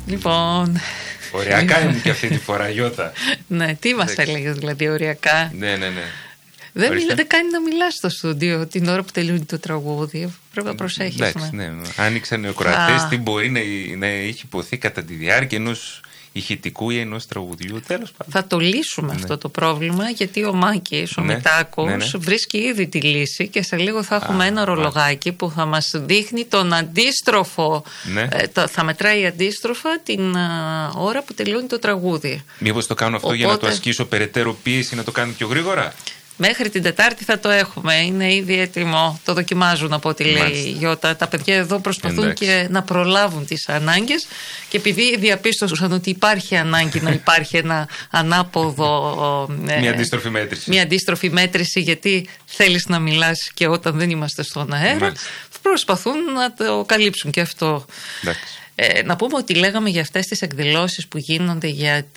Λοιπόν. Οριακά ήμουν και αυτή τη φορά, Γιώτα. Ναι, τι μας έλεγες δηλαδή οριακά? Ναι. Δεν κάνει να μιλάς στο στούντιο την ώρα που τελειώνει το τραγούδι. Πρέπει να προσέχεις. Εντάξει, ναι. Άνοιξαν οι ακροατές τι μπορεί να έχει υποθεί κατά τη διάρκεια ενός ηχητικού ή ενός τραγουδιού. Τέλος πάντων. Θα το λύσουμε αυτό το πρόβλημα, γιατί ο Μάκης, ο Μητάκος, βρίσκει ήδη τη λύση και σε λίγο θα έχουμε ένα ρολογάκι που θα μας δείχνει τον αντίστροφο. Θα μετράει αντίστροφα την ώρα που τελειώνει το τραγούδι. Μήπως το κάνω αυτό για να το ασκήσω περαιτέρω πίεση, να το κάνω πιο γρήγορα? Μέχρι την Τετάρτη θα το έχουμε. Είναι ήδη έτοιμο. Το δοκιμάζουν από ό,τι λέει η Γιώτα. Τα παιδιά εδώ προσπαθούν και να προλάβουν τις ανάγκες. Και επειδή διαπίστωσαν ότι υπάρχει ανάγκη να υπάρχει ένα ανάποδο. Μια αντίστροφη μέτρηση. Μια αντίστροφη μέτρηση, γιατί θέλεις να μιλάς και όταν δεν είμαστε στον αέρα. Προσπαθούν να το καλύψουν και αυτό. Να πούμε ότι λέγαμε για αυτές τις εκδηλώσεις που γίνονται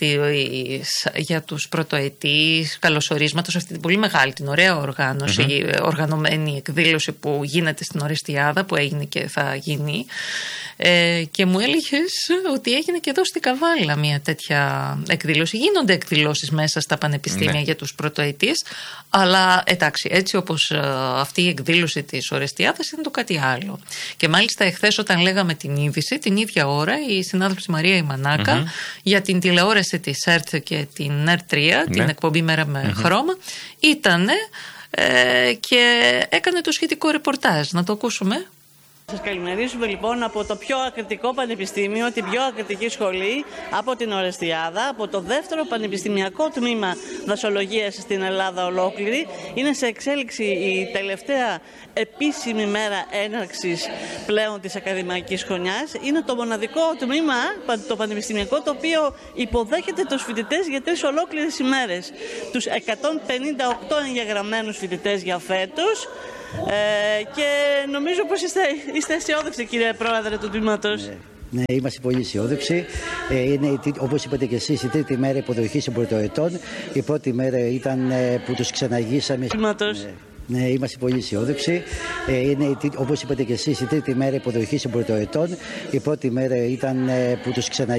για τους πρωτοετής καλωσορίσματος, αυτή την πολύ μεγάλη, την ωραία οργάνωση, οργανωμένη εκδήλωση που γίνεται στην Ορεστιάδα, που έγινε και θα γίνει. Και μου έλεγες ότι έγινε και εδώ στη Καβάλα μια τέτοια εκδήλωση. Γίνονται εκδηλώσεις μέσα στα πανεπιστήμια για τους πρωτοετής, αλλά εντάξει, έτσι όπως αυτή η εκδήλωση της Ορεστιάδας είναι το κάτι άλλο. Και μάλιστα εχθές, όταν λέγαμε την είδηση, την ίδια ώρα η συνάδελφος Μαρία Ιμανάκα για την τηλεόραση της ΕΡΤ και την ΕΡΤ3, την εκπομπή Μέρα με Χρώμα, ήτανε και έκανε το σχετικό ρεπορτάζ. Να το ακούσουμε. Σας καλημερίσουμε λοιπόν από το πιο ακριτικό πανεπιστήμιο, την πιο ακριτική σχολή, από την Ορεστιάδα, από το δεύτερο πανεπιστημιακό τμήμα δασολογίας στην Ελλάδα ολόκληρη. Είναι σε εξέλιξη η τελευταία επίσημη μέρα έναρξης πλέον της ακαδημαϊκής χρονιάς. Είναι το μοναδικό τμήμα, το πανεπιστημιακό, το οποίο υποδέχεται τους φοιτητές για 3 ολόκληρες ημέρες. Τους 158 εγγεγραμμένους φοιτητές για φέτος. Και νομίζω πως είστε αισιόδοξοι, κύριε Πρόεδρε του Τμήματος. Ναι, είμαστε πολύ αισιόδοξοι. Είναι, όπως είπατε και εσείς, η τρίτη μέρα υποδοχής των πρωτοετών. Η πρώτη μέρα ήταν που τους ξαναγήσαμε. Ναι, είμαστε πολύ αισιόδοξοι. Είναι, όπως είπατε και εσείς, η τρίτη μέρα υποδοχής των πρωτοετών. Η πρώτη μέρα ήταν που τους ξαναγήσαμε.